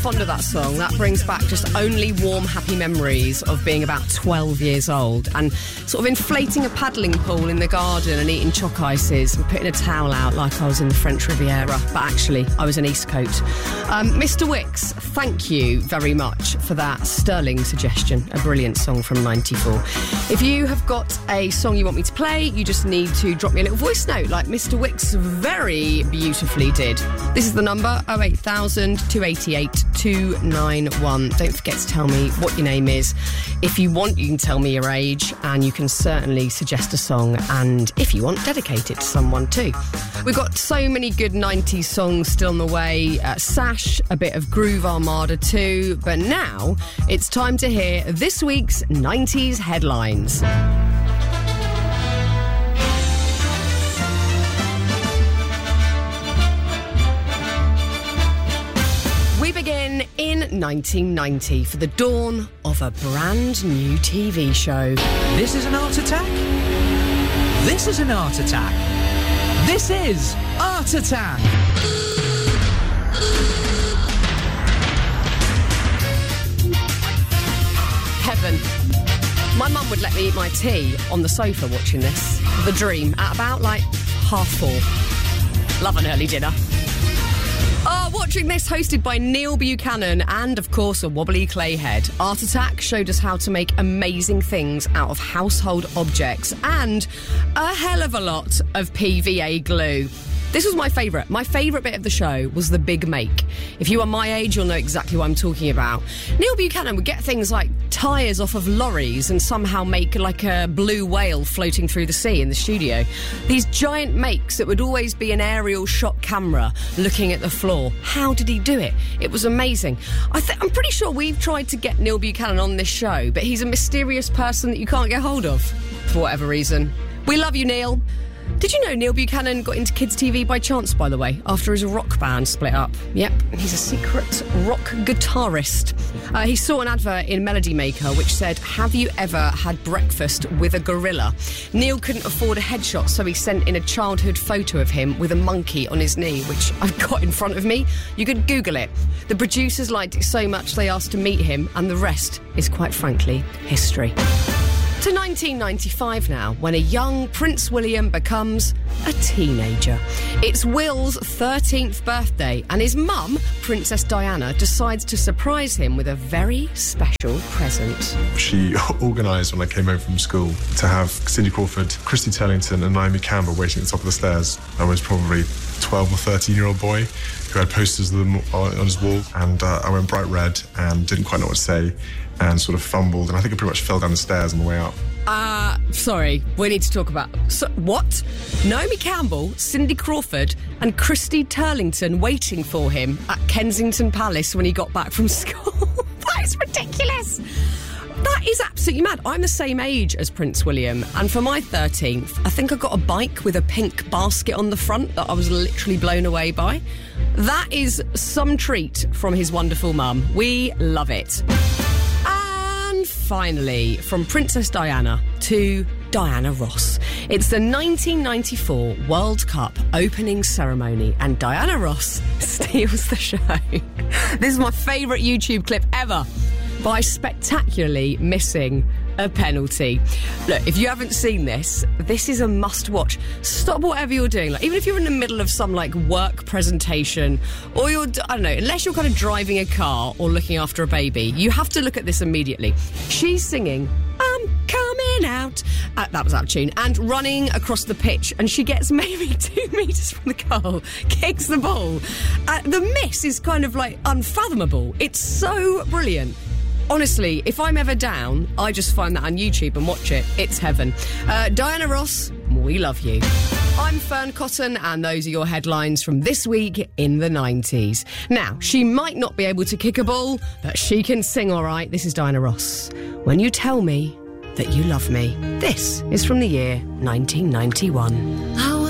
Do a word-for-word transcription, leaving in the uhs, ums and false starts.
fond of that song. That brings back just only warm, happy memories of being about twelve years old and sort of inflating a paddling pool in the garden and eating chalk ices and putting a towel out like I was in the French Riviera. But actually, I was in Eastcote. Um, Mister Wicks, thank you very much for that sterling suggestion. A brilliant song from ninety-four. If you have got a song you want me to play, you just need to drop me a little voice note like Mister Wicks very beautifully did. This is the number, oh eight thousand, two eight eight, two nine one. Don't forget to tell me what your name is. If you want, you can tell me your age, and you can certainly suggest a song, and if you want, dedicate it to someone too. We've got so many good nineties songs still on the way. Uh, Sash, a bit of Groove Armada too. But now it's time to hear this week's nineties headlines. We begin in nineteen ninety for the dawn of a brand new T V show. This is an Art Attack? This is an Art Attack. This is Art Attack. Heaven. My mum would let me eat my tea on the sofa watching this. The Dream at about like half four. Love an early dinner. Oh, watching this, hosted by Neil Buchanan and, of course, a wobbly clayhead. Art Attack showed us how to make amazing things out of household objects and a hell of a lot of P V A glue. This was my favourite. My favourite bit of the show was the big make. If you are my age, you'll know exactly what I'm talking about. Neil Buchanan would get things like tyres off of lorries and somehow make like a blue whale floating through the sea in the studio. These giant makes that would always be an aerial shot camera looking at the floor. How did he do it? It was amazing. I th- I'm pretty sure we've tried to get Neil Buchanan on this show, but he's a mysterious person that you can't get hold of for whatever reason. We love you, Neil. Did you know Neil Buchanan got into kids' T V by chance, by the way, after his rock band split up? Yep, he's a secret rock guitarist. Uh, he saw an advert in Melody Maker which said, "Have you ever had breakfast with a gorilla?" Neil couldn't afford a headshot, so he sent in a childhood photo of him with a monkey on his knee, which I've got in front of me. You could Google it. The producers liked it so much they asked to meet him, and the rest is, quite frankly, history. To nineteen ninety-five now, when a young Prince William becomes a teenager. It's Will's thirteenth birthday, and his mum, Princess Diana, decides to surprise him with a very special present. She organised, when I came home from school, to have Cindy Crawford, Christy Turlington and Naomi Campbell waiting at the top of the stairs. I was probably twelve or thirteen-year-old boy who had posters of them on his wall, and uh, I went bright red and didn't quite know what to say, and sort of fumbled, and I think I pretty much fell down the stairs on the way up. Uh, sorry, we need to talk about... So, what? Naomi Campbell, Cindy Crawford and Christy Turlington waiting for him at Kensington Palace when he got back from school? That is ridiculous! That is absolutely mad. I'm the same age as Prince William, and for my thirteenth, I think I got a bike with a pink basket on the front that I was literally blown away by. That is some treat from his wonderful mum. We love it. And finally, from Princess Diana to Diana Ross. It's the nineteen ninety-four World Cup opening ceremony, and Diana Ross steals the show. This is my favourite YouTube clip ever, by spectacularly missing a penalty. Look, if you haven't seen this, this is a must-watch. Stop whatever you're doing. Like, even if you're in the middle of some, like, work presentation, or you're, I don't know, unless you're kind of driving a car or looking after a baby, you have to look at this immediately. She's singing, "I'm coming out." Uh, that was out of tune. And running across the pitch, and she gets maybe two metres from the goal, kicks the ball. Uh, the miss is kind of, like, unfathomable. It's so brilliant. Honestly, if I'm ever down, I just find that on YouTube and watch it. It's heaven. Uh, Diana Ross, we love you. I'm Fern Cotton, and those are your headlines from this week in the nineties. Now, she might not be able to kick a ball, but she can sing all right. This is Diana Ross. When You Tell Me That You Love Me. This is from the year nineteen ninety-one.